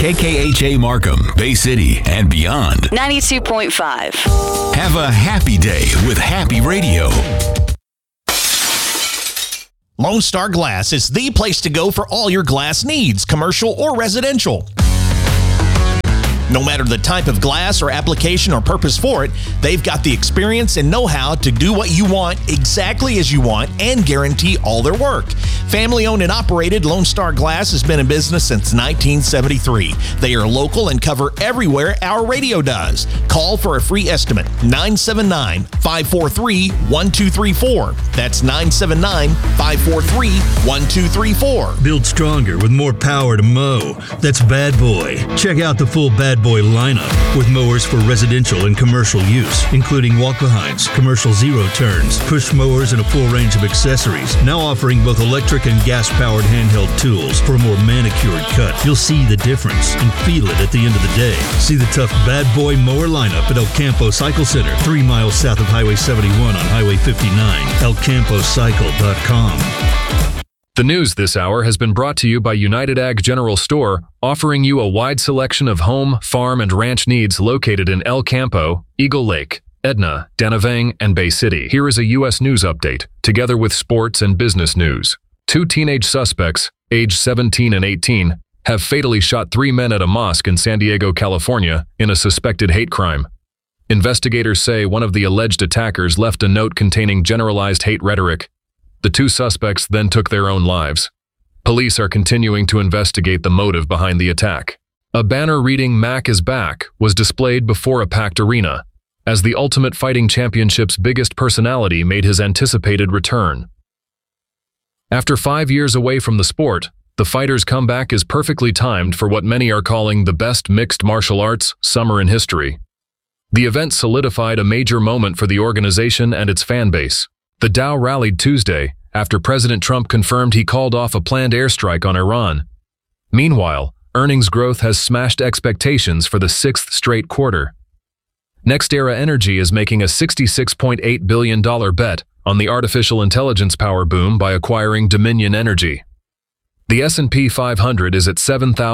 KKHA Markham, Bay City, and beyond. 92.5. Have a happy day with Happy Radio. Lone Star Glass is the place to go for all your glass needs, commercial or residential. No matter the type of glass or application or purpose for it, they've got the experience and know-how to do what you want exactly as you want and guarantee all their work. Family-owned and operated, Lone Star Glass has been in business since 1973. They are local and cover everywhere our radio does. Call for a free estimate, 979-543-1234. That's 979-543-1234. Build stronger with more power to mow. That's Bad Boy. Check out the full Bad Boy lineup with mowers for residential and commercial use, including walk-behinds, commercial zero-turns, push mowers, and a full range of accessories. Now offering both electric and gas-powered handheld tools for a more manicured cut. You'll see the difference and feel it at the end of the day. See the tough Bad Boy mower lineup at El Campo Cycle Center, 3 miles south of Highway 71 on Highway 59. ElCampoCycle.com. The news this hour has been brought to you by United Ag General Store, offering you a wide selection of home, farm, and ranch needs located in El Campo, Eagle Lake, Edna, Danavang, and Bay City. Here is a U.S. news update, together with sports and business news. 2 teenage suspects, aged 17 and 18, have fatally shot 3 men at a mosque in San Diego, California, in a suspected hate crime. Investigators say one of the alleged attackers left a note containing generalized hate rhetoric. The 2 suspects then took their own lives. Police are continuing to investigate the motive behind the attack. A banner reading "Mac is back" was displayed before a packed arena, as the Ultimate Fighting Championship's biggest personality made his anticipated return. After 5 years away from the sport, the fighter's comeback is perfectly timed for what many are calling the best mixed martial arts summer in history. The event solidified a major moment for the organization and its fan base. The Dow rallied Tuesday after President Trump confirmed he called off a planned airstrike on Iran. Meanwhile, earnings growth has smashed expectations for the 6th straight quarter. NextEra Energy is making a $66.8 billion bet on the artificial intelligence power boom by acquiring Dominion Energy. The S&P 500 is at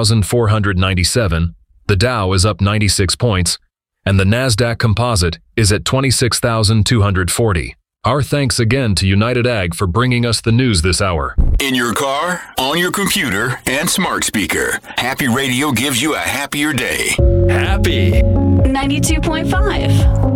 7,497, the Dow is up 96 points, and the NASDAQ Composite is at 26,240. Our thanks again to United Ag for bringing us the news this hour. In your car, on your computer, and smart speaker, Happy Radio gives you a happier day. Happy 92.5.